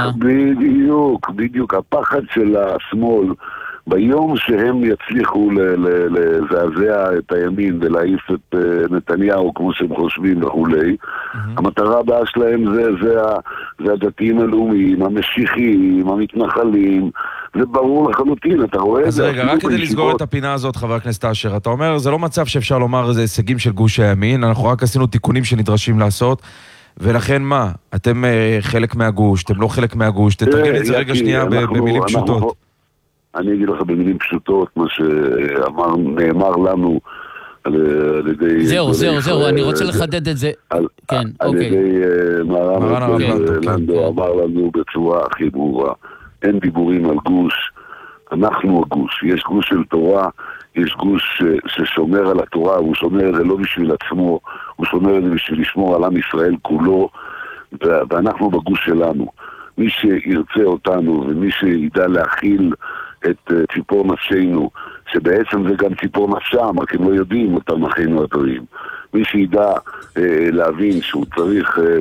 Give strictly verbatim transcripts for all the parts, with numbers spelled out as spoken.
בדיוק, בדיוק. הפחד של השמאל, ביום שהם יצליחו לזעזע את הימין ולהעיף את נתניהו כמו שהם חושבים וכולי, המטרה הבאה שלהם זה הדתיים הלאומיים, המשיחיים, המתנחלים. זה ברור לחלוטין, אתה רואה את זה. אז רגע, רק כדי לסגור את הפינה הזאת, חבר הכנסת אשר, אתה אומר, זה לא מצב שאפשר לומר זה הישגים של גוש הימין, אנחנו רק עשינו תיקונים שנדרשים לעשות, ולכן מה? אתם חלק מהגוש, אתם לא חלק מהגוש, תתרגם את זה רגע שנייה במילים פשוטות. אני אגיד לך במילים פשוטות, מה שנאמר לנו על ידי... זהו, זהו, זהו, אני רוצה לחדד את זה. כן, אוקיי. על ידי מרן לנדו אמר לנו בצורה הכי ברורה, אין דיבורים על גוש, אנחנו הגוש, יש גוש של תורה, יש גוש ששומר על התורה, הוא שומר את זה לא בשביל עצמו, הוא שומר את זה בשביל לשמור על עם ישראל כולו, ואנחנו בגוש שלנו. מי שירצה אותנו ומי שידע להכיל את ציפור נפשנו, שבעצם זה גם ציפור נפשם, רק הם לא יודעים אותם אחינו הטובים. מי שידע אה, להבין שהוא צריך אה,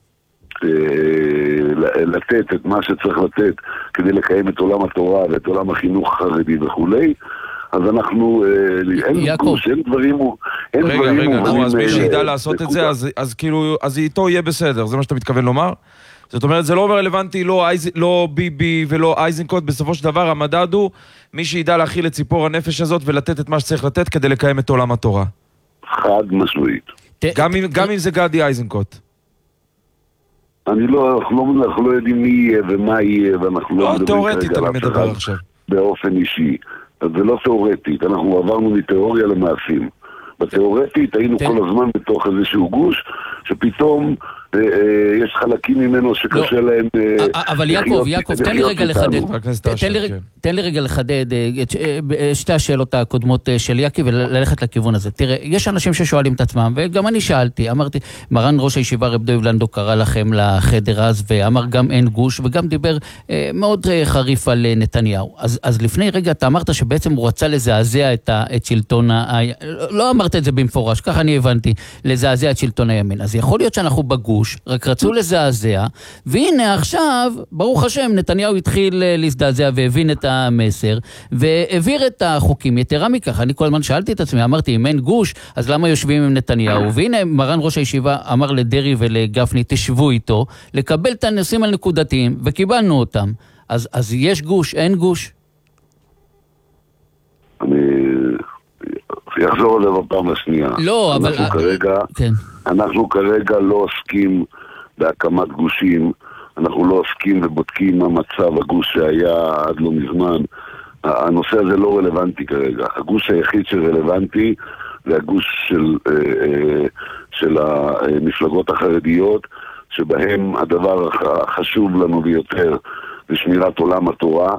אה, לתת את מה שצריך לתת כדי לקיים את עולם התורה ואת עולם החינוך החרדי וכולי, אז אנחנו, אה, אין גוש, אין דברים... אין רגע, דברים רגע, נו, אז מי שידע אה, לעשות את זה, אז, אז כאילו, אז איתו יהיה בסדר, זה מה שאתה מתכוון לומר? זאת אומרת, זה לא רלוונטי, לא, אייז... לא ביבי ולא אייזנקוט, בסופו של דבר המדד הוא מי שידע להכיל את ציפור הנפש הזאת ולתת את מה שצריך לתת כדי לקיים את עולם התורה. חד משמעית. ת... גם, אם, גם אם זה גדי אייזנקוט. אני לא, אנחנו לא, אנחנו לא יודעים מי יהיה ומה יהיה, ואנחנו לא... לא, תיאורטית אני מדבר עכשיו. באופן אישי. אז זה לא תיאורטית, אנחנו עברנו מתיאוריה למעשים. בתיאורטית היינו כל הזמן בתוך איזשהו גוש, שפתאום יש חלקים ממנו שקשה להם... אבל יעקב, יעקב, תן לי רגע לחדד. תן לי רגע לחדד שתי השאלות הקודמות של יעקב וללכת לכיוון הזה. תראה, יש אנשים ששואלים את עצמם, וגם אני שאלתי, אמרתי, מרן ראש הישיבה רב דב לנדו קרא לכם לחדר אז, ואמר גם אין גוש, וגם דיבר מאוד חריף על נתניהו. אז לפני רגע אתה אמרת שבעצם הוא רצה לזעזע את שלטון ה... לא אמרת את זה במפורש, ככה אני הבנתי, לזעזע את שלטון הימין. אז יכול להיות שאנחנו בגוש, רק רצו לזעזע, והנה עכשיו, ברוך השם, נתניהו התחיל להזדעזע והבין את המסר, והעביר את החוקים. יתרה מכך, אני כל הזמן שאלתי את עצמי, אמרתי, אם אין גוש, אז למה יושבים עם נתניהו? והנה, מרן ראש הישיבה אמר לדרי ולגפני, תשבו איתו, לקבל את הנושאים על נקודתיים, וקיבלנו אותם. אז, אז יש גוש, אין גוש? אני... יחזור עליו הפעם השנייה. לא, אבל... אנחנו כרגע, כן. אנחנו כרגע לא עוסקים בהקמת גושים, אנחנו לא עוסקים ובודקים מה מצב הגוש שהיה עד לא מזמן. הנושא הזה לא רלוונטי כרגע. הגוש היחיד שרלוונטי זה הגוש של, של המפלגות החרדיות, שבהם הדבר החשוב לנו ביותר זה שמירת עולם התורה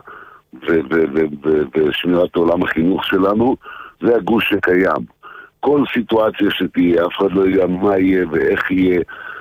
ושמירת עולם החינוך שלנו. זה הגוש שקיים. כל סיטואציה שתהיה, אף אחד לא יודע מה יהיה ואיך יהיה,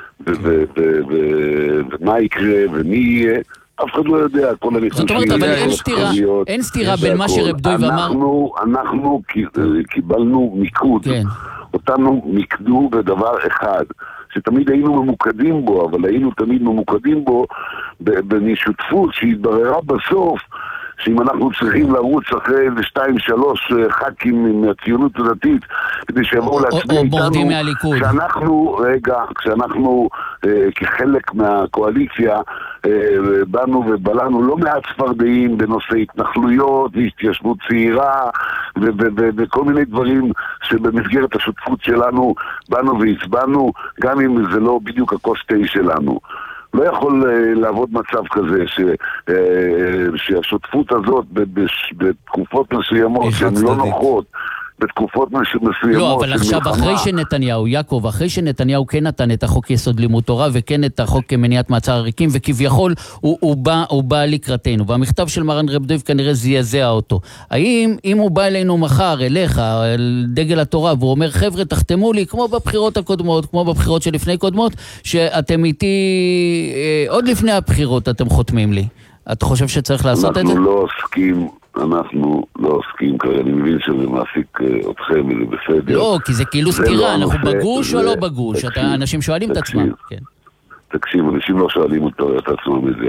ומה יקרה ומי יהיה, אף אחד לא יודע. כל הניחושים... זאת אומרת, אבל אין סתירה, אין סתירה בין מה שרב דב אמר... אנחנו קיבלנו מיקוד. אותנו מיקדו בדבר אחד, שתמיד היינו ממוקדים בו, אבל היינו תמיד ממוקדים בו במשותפות שהתבררה בסוף, שאם אנחנו צריכים לרוץ אחרי שתיים שלוש ח"כים מהציונות הדתית כדי שיבואו להצביע איתנו, כשאנחנו, רגע, כשאנחנו כחלק מהקואליציה באנו ובלענו לא מעט צפרדעים בנושא התנחלויות והתיישבות צעירה וכל מיני דברים שבמסגרת השותפות שלנו באנו והצבענו, גם אם זה לא בדיוק הכוס תה שלנו. לא יכול uh, לעבוד מצב כזה ש, uh, שהשותפות הזאת בתקופות מסוימות שהן לא נוחות, בתקופות מסוימות... לא, אבל עכשיו אחרי שנתניהו, יעקב, אחרי שנתניהו כן נתן את החוק יסוד לימוד תורה וכן את החוק כמניעת מעצר עריקים, וכביכול הוא, הוא, בא, הוא בא לקראתנו, והמכתב של מרן רב דב כנראה זעזע אותו. האם אם הוא בא אלינו מחר, אליך, אל דגל התורה, והוא אומר, חבר'ה, תחתמו לי, כמו בבחירות הקודמות, כמו בבחירות שלפני קודמות, שאתם איתי, אה, עוד לפני הבחירות אתם חותמים לי. אתה חושב שצריך לעשות את זה? אנחנו לא עוסקים... אנחנו לא עוסקים כרגע, אני מבין שזה מעסיק אתכם, וזה בסדר. לא, כי זה כאילו סתירה, אנחנו בגוש או לא בגוש? אנשים שואלים את עצמם. תקשיב, אנשים לא שואלים את עצמם את זה.